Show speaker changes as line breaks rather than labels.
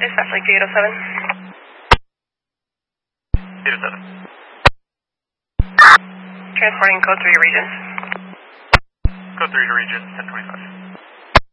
Dispatch Lake 807.
807.
Transporting code 3 to Regions.
Code 3 to Regions, 1025.